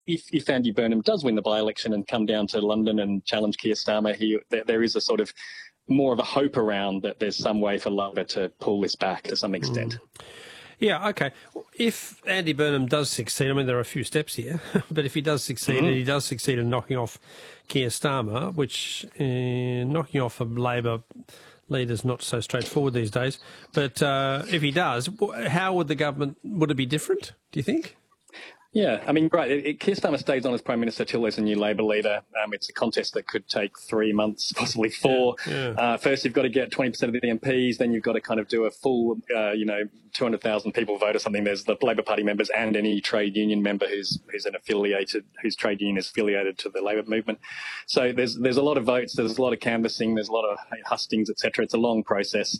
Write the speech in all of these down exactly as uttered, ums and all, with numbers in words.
if, if Andy Burnham does win the by-election and come down to London and challenge Keir Starmer, he, there, there is a sort of more of a hope around that there's some way for Labor to pull this back to some extent. Mm. Yeah, okay. If Andy Burnham does succeed, I mean, there are a few steps here, but if he does succeed, mm-hmm. and he does succeed in knocking off Keir Starmer, which uh, knocking off a Labor leader's not so straightforward these days, but uh, if he does, how would the government, would it be different, do you think? Yeah, I mean, right, it, it, Keir Starmer stays on as Prime Minister till there's a new Labor leader. Um, it's a contest that could take three months, possibly four. Yeah, yeah. Uh, first, you've got to get twenty percent of the M Ps, then you've got to kind of do a full, uh, you know, two hundred thousand people vote or something. There's the Labor Party members and any trade union member who's who's an affiliated, whose trade union is affiliated to the Labor movement. So there's there's a lot of votes, there's a lot of canvassing, there's a lot of hustings, et cetera. It's a long process.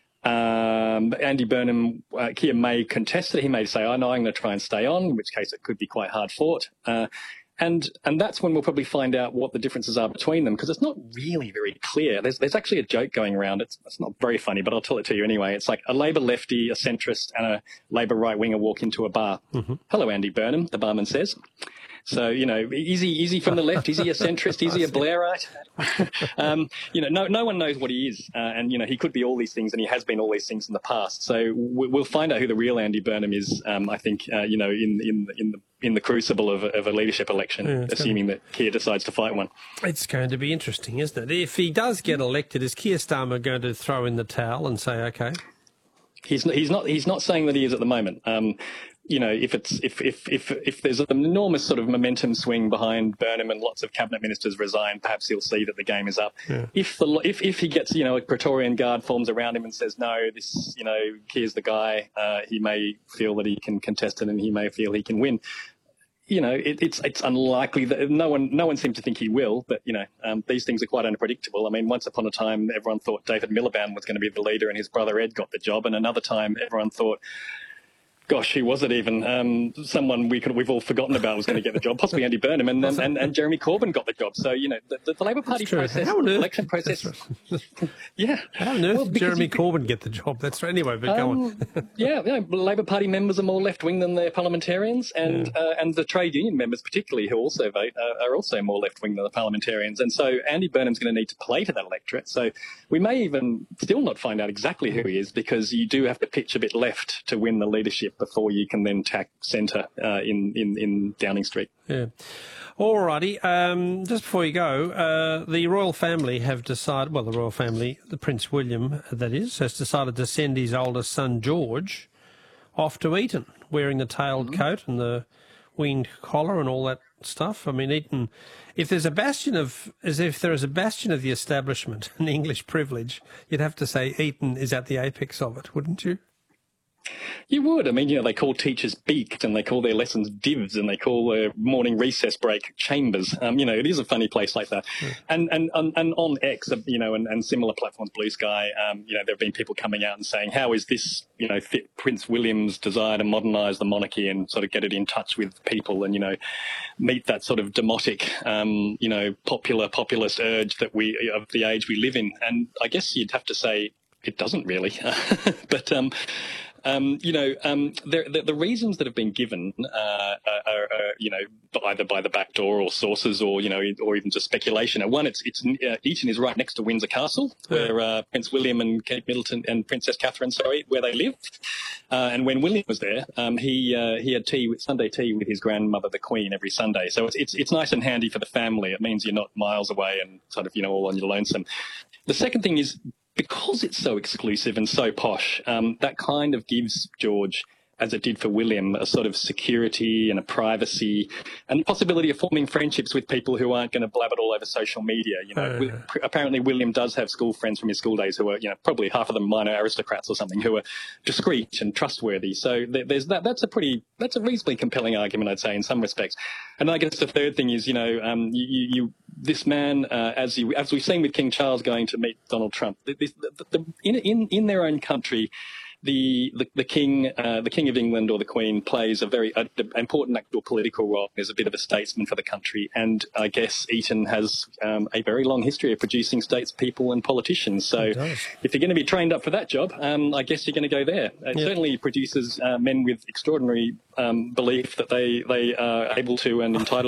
Um, Andy Burnham, uh, Keir may contest it. He may say, "I know I'm going to try and stay on," in which case it could be quite hard fought. Uh, and and that's when we'll probably find out what the differences are between them, because it's not really very clear. There's there's actually a joke going around. It's it's not very funny, but I'll tell it to you anyway. It's like a Labor lefty, a centrist, and a Labor right winger walk into a bar. Mm-hmm. "Hello, Andy Burnham," the barman says. So, you know, is he, is he from the left? Is he a centrist? Is he a Blairite? um, you know, no no one knows what he is. Uh, and, you know, he could be all these things, and he has been all these things in the past. So we'll find out who the real Andy Burnham is, um, I think, uh, you know, in, in, in, the, in the crucible of a, of a leadership election, yeah, assuming that Keir decides to fight one. It's going to be interesting, isn't it? If he does get elected, is Keir Starmer going to throw in the towel and say, OK? He's not, he's not, he's not saying that he is at the moment. Um, You know, if it's if if if if there's an enormous sort of momentum swing behind Burnham and lots of cabinet ministers resign, perhaps he'll see that the game is up. Yeah. If the if if he gets, you know, a Praetorian Guard forms around him and says, no, this, you know, Keir's the guy, uh, he may feel that he can contest it and he may feel he can win. You know, it, it's it's unlikely that no one no one seems to think he will, but you know, um, these things are quite unpredictable. I mean, once upon a time, everyone thought David Miliband was going to be the leader, and his brother Ed got the job, and another time, everyone thought, gosh, who was it even? Um, someone we could, we've all forgotten about was going to get the job, possibly Andy Burnham, and and, and, and Jeremy Corbyn got the job. So, you know, the, the, the Labor Party process, the election process. yeah. How on earth well, did Jeremy Corbyn get the job? That's right. Anyway, but um, go on. yeah, yeah, Labor Party members are more left-wing than their parliamentarians, and yeah. uh, and the trade union members particularly, who also vote, uh, are also more left-wing than the parliamentarians. And so Andy Burnham's going to need to play to that electorate. So we may even still not find out exactly who he is, because you do have to pitch a bit left to win the leadership before you can then tack centre uh, in, in, in Downing Street. Yeah. All righty. Um, just before you go, uh, the royal family have decided, well, the royal family, the Prince William, that is, has decided to send his oldest son, George, off to Eton, wearing the tailed mm-hmm. coat and the winged collar and all that stuff. I mean, Eton, if there's a bastion of, as if there is a bastion of the establishment and English privilege, you'd have to say Eton is at the apex of it, wouldn't you? You would. I mean, you know, they call teachers beaked, and they call their lessons divs, and they call their morning recess break chambers. Um, you know, it is a funny place like that. Yeah. And, and, and, and on X, you know, and, and similar platforms, Blue Sky, um, you know, there have been people coming out and saying, how is this, you know, fit Prince William's desire to modernise the monarchy and sort of get it in touch with people and, you know, meet that sort of demotic, um, you know, popular, populist urge that we, of the age we live in. And I guess you'd have to say it doesn't really. but, um, Um, you know, um, the, the, the reasons that have been given uh, are, are, you know, either by the back door or sources, or you know, or even just speculation. And one, it's it's uh, Eton is right next to Windsor Castle, where uh, Prince William and Kate Middleton and Princess Catherine, sorry, where they live. Uh, and when William was there, um, he uh, he had tea with Sunday tea with his grandmother, the Queen, every Sunday. So it's it's it's nice and handy for the family. It means you're not miles away and sort of, you know, all on your lonesome. The second thing is, because it's so exclusive and so posh, um, that kind of gives George, as it did for William, a sort of security and a privacy and the possibility of forming friendships with people who aren't going to blab it all over social media. You know, uh, apparently William does have school friends from his school days who are, you know, probably half of them minor aristocrats or something, who are discreet and trustworthy. So there's that. That's a pretty, that's a reasonably compelling argument, I'd say, in some respects. And I guess the third thing is, you know, um, you, you this man, uh, as you, as we've seen with King Charles going to meet Donald Trump, this, the, the, in in in their own country, the the, the king, uh, the King of England or the Queen plays a very uh, important actual political role. Is a bit of a statesman for the country, and I guess Eton has um, a very long history of producing statespeople and politicians. So, if you're going to be trained up for that job, um, I guess you're going to go there. It yep. certainly produces uh, men with extraordinary um, belief that they they are able to and entitled